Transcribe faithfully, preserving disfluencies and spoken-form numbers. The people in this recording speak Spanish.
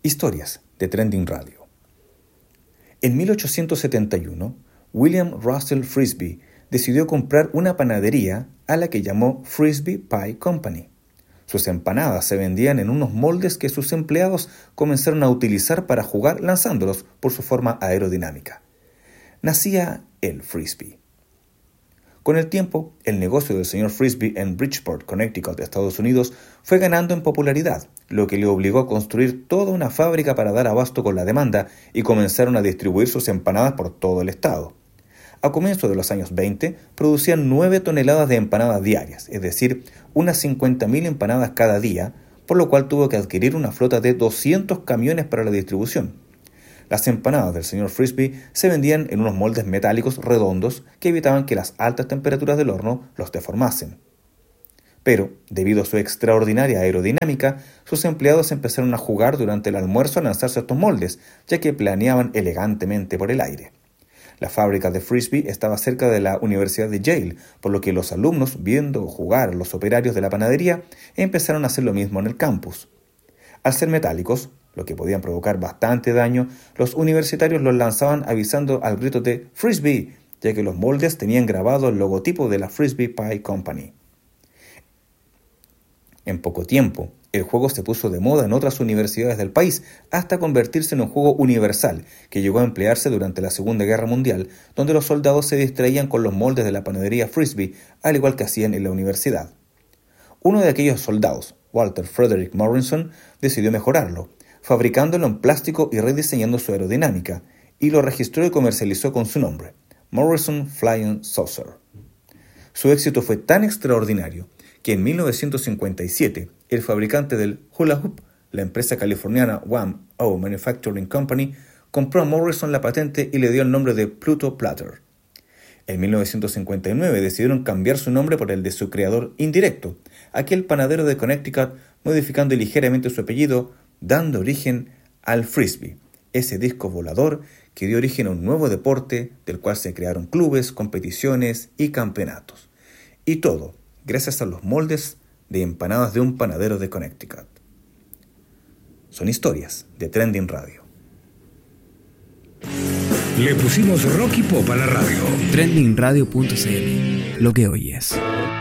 Historias de Trending Radio. En mil ochocientos setenta y uno, William Russell Frisbie decidió comprar una panadería a la que llamó Frisbie Pie Company. Sus empanadas se vendían en unos moldes que sus empleados comenzaron a utilizar para jugar lanzándolos por su forma aerodinámica. Nacía el Frisbee. Con el tiempo, el negocio del señor Frisbie en Bridgeport, Connecticut, Estados Unidos, fue ganando en popularidad, lo que le obligó a construir toda una fábrica para dar abasto con la demanda y comenzaron a distribuir sus empanadas por todo el estado. A comienzos de los años veinte, producían nueve toneladas de empanadas diarias, es decir, unas cincuenta mil empanadas cada día, por lo cual tuvo que adquirir una flota de doscientos camiones para la distribución. Las empanadas del señor Frisbie se vendían en unos moldes metálicos redondos que evitaban que las altas temperaturas del horno los deformasen. Pero, debido a su extraordinaria aerodinámica, sus empleados empezaron a jugar durante el almuerzo a lanzarse estos moldes, ya que planeaban elegantemente por el aire. La fábrica de Frisbie estaba cerca de la Universidad de Yale, por lo que los alumnos, viendo jugar a los operarios de la panadería, empezaron a hacer lo mismo en el campus. Al ser metálicos, lo que podían provocar bastante daño, los universitarios los lanzaban avisando al grito de «Frisbee», ya que los moldes tenían grabado el logotipo de la Frisbie Pie Company. En poco tiempo, el juego se puso de moda en otras universidades del país, hasta convertirse en un juego universal, que llegó a emplearse durante la Segunda Guerra Mundial, donde los soldados se distraían con los moldes de la panadería Frisbie, al igual que hacían en la universidad. Uno de aquellos soldados, Walter Frederick Morrison, decidió mejorarlo, fabricándolo en plástico y rediseñando su aerodinámica, y lo registró y comercializó con su nombre, Morrison Flying Saucer. Su éxito fue tan extraordinario que en mil novecientos cincuenta y siete, el fabricante del hula hoop, la empresa californiana Wham O Manufacturing Company, compró a Morrison la patente y le dio el nombre de Pluto Platter. En mil novecientos cincuenta y nueve decidieron cambiar su nombre por el de su creador indirecto, aquel panadero de Connecticut, modificando ligeramente su apellido, dando origen al Frisbee, ese disco volador que dio origen a un nuevo deporte del cual se crearon clubes, competiciones y campeonatos. Y todo gracias a los moldes de empanadas de un panadero de Connecticut. Son historias de Trending Radio. Le pusimos rock y pop a la radio. trending radio punto c l, lo que oyes.